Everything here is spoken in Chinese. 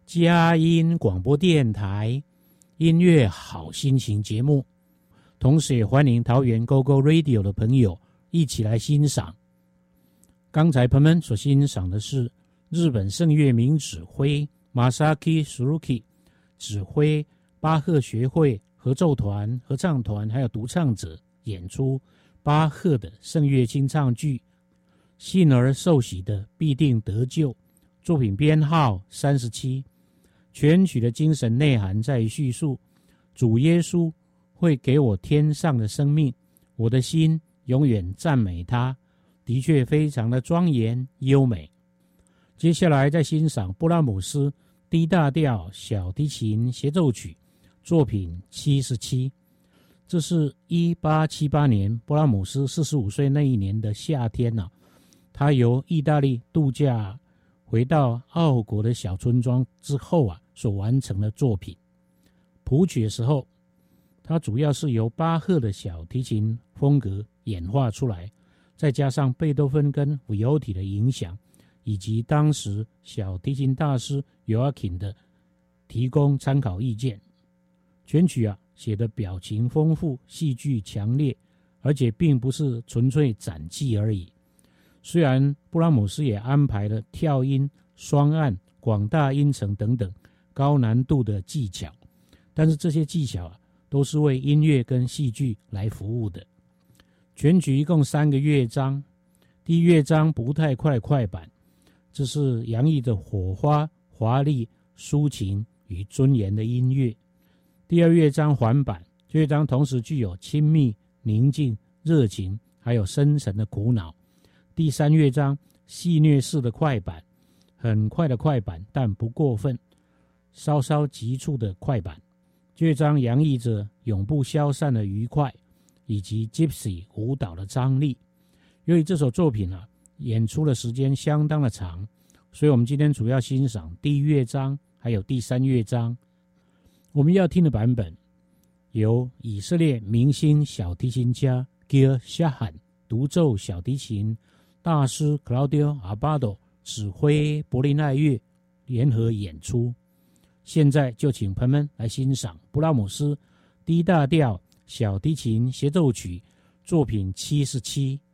佳音广播电台音乐好心情节目，同时也欢迎桃园 GoGo Radio 的朋友一起来欣赏。刚才朋友们所欣赏的是日本圣乐名指挥 Masaki Suzuki 指挥巴赫学会合奏团、合唱团还有独唱者演出巴赫的圣乐清唱剧信而受洗的必定得救，作品编号37。全曲的精神内涵在于叙述主耶稣会给我天上的生命，我的心永远赞美他，的确非常的庄严优美。接下来再欣赏布拉姆斯 D 大调小提琴协奏曲作品77，这是1878年布拉姆斯45岁那一年的夏天他由意大利度假回到奥国的小村庄之后所完成的作品。谱曲的时候，它主要是由巴赫的小提琴风格演化出来，再加上贝多芬跟维欧蒂的影响，以及当时小提琴大师尤阿琴的提供参考意见。全曲写的表情丰富，戏剧强烈，而且并不是纯粹展技而已。虽然布拉姆斯也安排了跳音、双按、广大音程等等高难度的技巧，但是这些技巧都是为音乐跟戏剧来服务的。全曲一共3个乐章，第一乐章不太快快板，这是洋溢着火花、华丽、抒情与尊严的音乐。第二乐章缓板，这乐章同时具有亲密、宁静、热情，还有深沉的苦恼。第三乐章戏谑式的快板，很快的快板，但不过分，稍稍急促的快板。乐章洋溢着永不消散的愉快，以及 Gypsy 舞蹈的张力。由于这首作品演出的时间相当的长，所以我们今天主要欣赏第一乐章还有第三乐章。我们要听的版本由以色列明星小提琴家 Gil Shahan 独奏小提琴，大师 Claudio Abbado 指挥柏林爱乐联合演出。现在就请朋友们来欣赏布拉姆斯 D 大调小提琴协奏曲作品77。